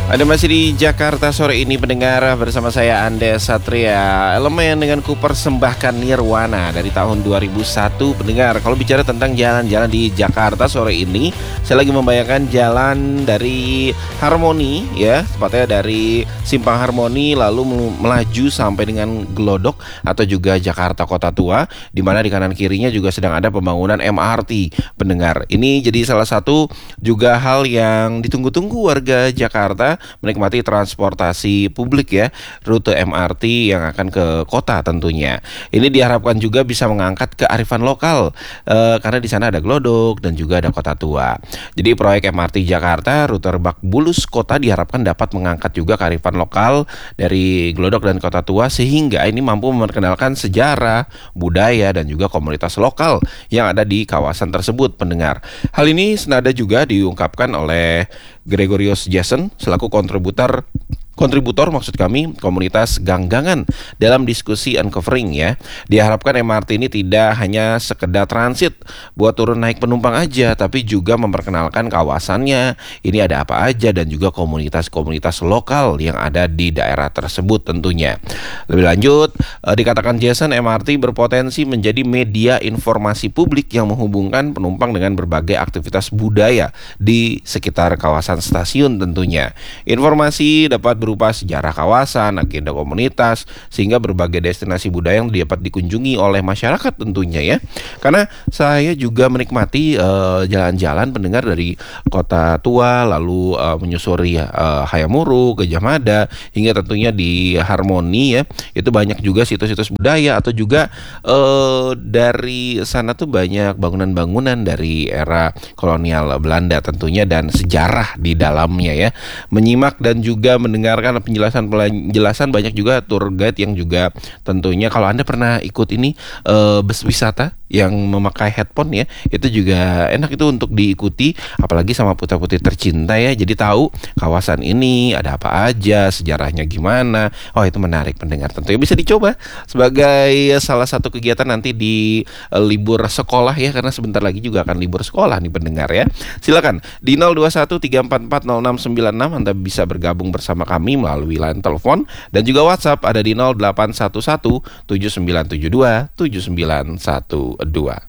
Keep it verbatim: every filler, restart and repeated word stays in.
Anda masih di Jakarta sore ini pendengar, bersama saya Andes Satria. Elemen dengan ku persembahkan Nirwana dari tahun dua ribu satu. Pendengar, kalau bicara tentang jalan-jalan di Jakarta sore ini, saya lagi membayangkan jalan dari Harmoni ya, tepatnya dari Simpang Harmoni lalu melaju sampai dengan Glodok atau juga Jakarta Kota Tua, di mana di kanan kirinya juga sedang ada pembangunan M R T. Pendengar, ini jadi salah satu juga hal yang ditunggu-tunggu warga Jakarta, menikmati transportasi publik ya, rute M R T yang akan ke kota tentunya. Ini diharapkan juga bisa mengangkat kearifan lokal e, karena di sana ada Glodok dan juga ada Kota Tua. Jadi proyek M R T Jakarta rute Lebak Bulus Kota diharapkan dapat mengangkat juga kearifan lokal dari Glodok dan Kota Tua, sehingga ini mampu memperkenalkan sejarah, budaya dan juga komunitas lokal yang ada di kawasan tersebut. Pendengar, hal ini senada juga diungkapkan oleh Gregorius Jason selaku kontributor kontributor maksud kami komunitas Ganggangan dalam diskusi uncovering ya. Diharapkan M R T ini tidak hanya sekedar transit buat turun naik penumpang aja, tapi juga memperkenalkan kawasannya, ini ada apa aja, dan juga komunitas-komunitas lokal yang ada di daerah tersebut tentunya. Lebih lanjut, eh, dikatakan Jason, M R T berpotensi menjadi media informasi publik yang menghubungkan penumpang dengan berbagai aktivitas budaya di sekitar kawasan stasiun tentunya. Informasi dapat berupa sejarah kawasan, agenda komunitas, sehingga berbagai destinasi budaya yang dapat dikunjungi oleh masyarakat tentunya ya. Karena saya juga menikmati uh, jalan-jalan pendengar dari Kota Tua, lalu uh, menyusuri uh, Hayamuru, Gajah Mada, hingga tentunya di Harmoni ya. Itu banyak juga situs-situs budaya, atau juga uh, dari sana tuh banyak bangunan-bangunan dari era kolonial Belanda tentunya, dan sejarah di dalamnya ya. Menyimak dan juga mendengar karena penjelasan-penjelasan banyak juga tour guide yang juga tentunya kalau Anda pernah ikut ini uh, bus wisata yang memakai headphone ya, itu juga enak itu untuk diikuti, apalagi sama putra-putri tercinta ya. Jadi tahu kawasan ini ada apa aja, sejarahnya gimana. Oh, itu menarik pendengar, tentunya bisa dicoba sebagai salah satu kegiatan nanti di uh, libur sekolah ya, karena sebentar lagi juga akan libur sekolah nih pendengar ya. Silakan di nol dua satu tiga empat empat nol enam sembilan enam Anda bisa bergabung bersama kami melalui line telepon, dan juga WhatsApp ada di nol delapan satu satu tujuh sembilan tujuh dua tujuh sembilan satu dua.